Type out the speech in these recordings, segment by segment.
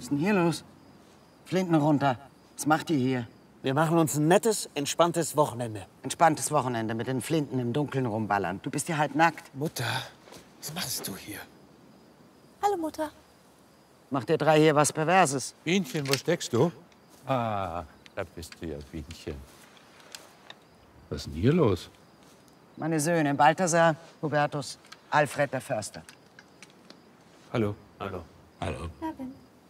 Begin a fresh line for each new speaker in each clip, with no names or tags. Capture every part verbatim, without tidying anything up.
ist denn hier los? Flinten runter. Was macht ihr hier?
Wir machen uns ein nettes, entspanntes Wochenende.
Entspanntes Wochenende mit den Flinten im Dunkeln rumballern. Du bist ja halb nackt.
Mutter, was machst du hier?
Hallo, Mutter.
Macht ihr drei hier was Perverses?
Bienchen, wo steckst du? Ah, da bist du ja, Bienchen. Was ist denn hier los?
Meine Söhne, Balthasar, Hubertus, Alfred der Förster.
Hallo. Hallo. Hallo.
Abend.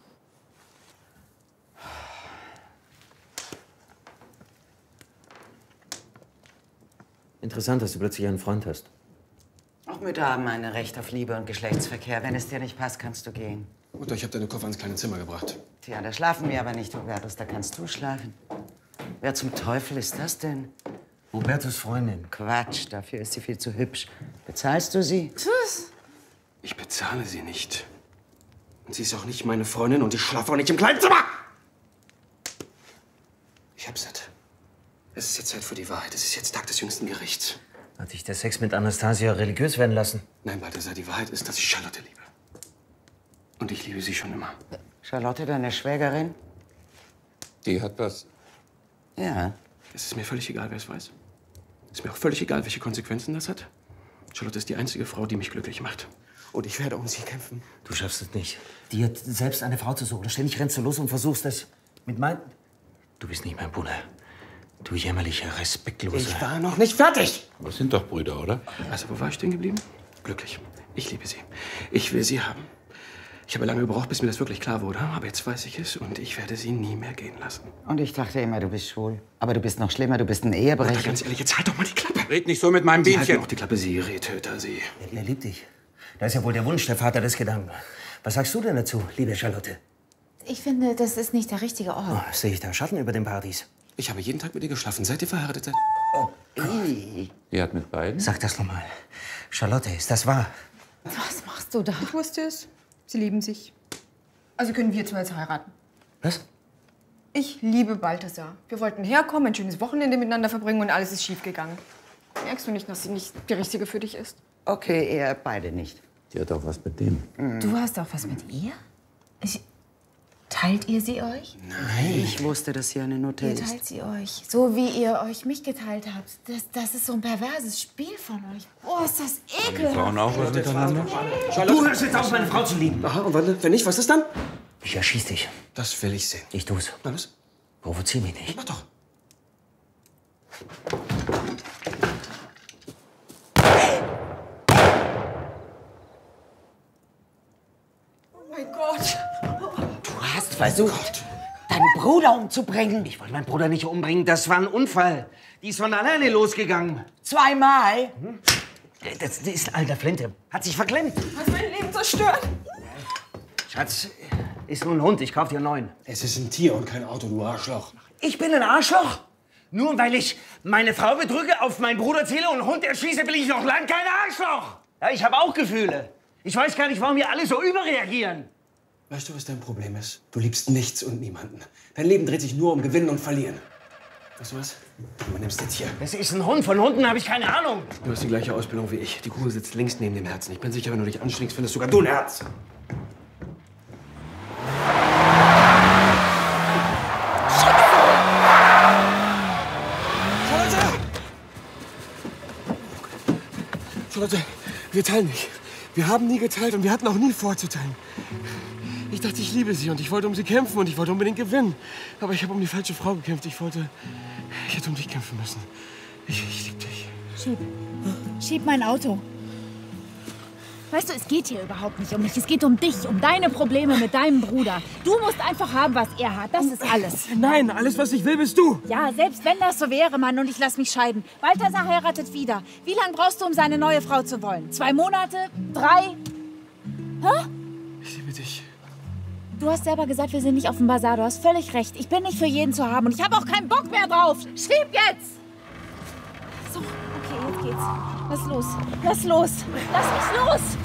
Interessant, dass du plötzlich einen Freund hast.
Auch Mütter haben ein Recht auf Liebe und Geschlechtsverkehr. Wenn es dir nicht passt, kannst du gehen.
Mutter, ich habe deine Koffer ins kleine Zimmer gebracht.
Tja, da schlafen wir aber nicht, Hubertus. Da kannst du schlafen. Wer zum Teufel ist das denn?
Hubertus Freundin.
Quatsch, dafür ist sie viel zu hübsch. Bezahlst du sie?
Tschüss.
Ich bezahle sie nicht. Und sie ist auch nicht meine Freundin und ich schlafe auch nicht im kleinen Zimmer! Ich hab's satt. Es ist jetzt Zeit für die Wahrheit. Es ist jetzt Tag des jüngsten Gerichts.
Hat sich der Sex mit Anastasia religiös werden lassen?
Nein, Balthasar, die Wahrheit ist, dass ich Charlotte liebe. Und ich liebe sie schon immer.
Charlotte, deine Schwägerin?
Die hat was.
Ja.
Es ist mir völlig egal, wer es weiß. Es ist mir auch völlig egal, welche Konsequenzen das hat. Charlotte ist die einzige Frau, die mich glücklich macht. Und ich werde um sie kämpfen.
Du schaffst es nicht. Dir selbst eine Frau zu suchen. Ständig rennst du los und versuchst das mit mein... Du bist nicht mein Bruder. Du jämmerlicher, respektloser...
Ich war noch nicht fertig!
Aber sind doch Brüder, oder?
Also, wo war ich stehen geblieben? Glücklich. Ich liebe sie. Ich will sie haben. Ich habe lange gebraucht, bis mir das wirklich klar wurde. Aber jetzt weiß ich es und ich werde sie nie mehr gehen lassen.
Und ich dachte immer, du bist schwul. Aber du bist noch schlimmer, du bist ein
Mutter,
Ehebrecher.
ganz ehrlich, jetzt halt doch mal die Klappe.
Red nicht so mit meinem
Sie halten
Bienchen.
auch die Klappe, Sie Rehtöter, Sie.
Er, er liebt dich. Da ist ja wohl der Wunsch, der Vater des Gedanken. Was sagst du denn dazu, liebe Charlotte?
Ich finde, das ist nicht der richtige Ort.
Oh, sehe ich da Schatten über den Partys?
Ich habe jeden Tag mit ihr geschlafen. Seid ihr verheiratet?
Die hat mit beiden?
Sag das noch mal. Charlotte, ist das wahr?
Was machst du da?
Ich wusste es. Sie lieben sich. Also können wir zwei jetzt heiraten.
Was?
Ich liebe Balthasar. Wir wollten herkommen, ein schönes Wochenende miteinander verbringen und alles ist schiefgegangen. Merkst du nicht, dass sie nicht die Richtige für dich ist?
Okay, ihr beide nicht.
Die hat auch was mit dem.
Du hast auch was mit ihr? Ich, teilt ihr sie euch?
Nein. Ich wusste, dass sie eine Nutte
Ihr
ist.
teilt sie euch. So wie ihr euch mich geteilt habt. Das, das ist so ein perverses Spiel von euch. Oh, ist das ekelhaft.
Frauen auch was miteinander?
Du hörst jetzt auf, meine Frau zu lieben.
Aha, und wenn, wenn nicht, was ist dann?
Ich erschieß dich.
Das will ich sehen.
Ich tu's.
Na los,
Provozier mich nicht.
mach doch.
Oh mein Gott.
Du hast versucht, deinen Bruder umzubringen.
Ich wollte meinen Bruder nicht umbringen. Das war ein Unfall. Die ist von alleine losgegangen.
Zweimal.
Das, das ist ein alter Flinte. Hat sich verklemmt.
Hast mein Leben zerstört.
Schatz, ist nur ein Hund. Ich kauf dir einen neuen.
Es ist ein Tier und kein Auto, du Arschloch.
Ich bin ein Arschloch? Nur weil ich meine Frau betrüge, auf meinen Bruder zähle und einen Hund erschieße, bin ich noch lang kein Arschloch. Ja, ich habe auch Gefühle. Ich weiß gar nicht, warum wir alle so überreagieren.
Weißt du, was dein Problem ist? Du liebst nichts und niemanden. Dein Leben dreht sich nur um Gewinnen und Verlieren. Weißt du was? Du übernimmst jetzt hier.
Das ist ein Hund. Von Hunden habe ich keine Ahnung.
Du hast die gleiche Ausbildung wie ich. Die Kugel sitzt links neben dem Herzen. Ich bin sicher, wenn du dich anstrengst, findest sogar du ein Herz. Charlotte! Charlotte, wir teilen nicht. Wir haben nie geteilt und wir hatten auch nie vor zu teilen. Ich dachte, ich liebe sie und ich wollte um sie kämpfen und ich wollte unbedingt gewinnen. Aber ich habe um die falsche Frau gekämpft. Ich wollte... Ich hätte um dich kämpfen müssen. Ich, ich liebe dich.
Schieb. Schieb mein Auto. Weißt du, es geht hier überhaupt nicht um mich. Es geht um dich, um deine Probleme mit deinem Bruder. Du musst einfach haben, was er hat. Das ist alles.
Nein, alles, was ich will, bist du.
Ja, selbst wenn das so wäre, Mann, und ich lass mich scheiden. Balthasar heiratet wieder. Wie lange brauchst du, um seine neue Frau zu wollen? Zwei Monate? Drei? Hä?
Ich liebe dich.
Du hast selber gesagt, wir sind nicht auf dem Bazar. Du hast völlig recht. Ich bin nicht für jeden zu haben und ich habe auch keinen Bock mehr drauf. Schieb jetzt! So, okay, jetzt geht's. Lass los. Lass los. Lass mich los!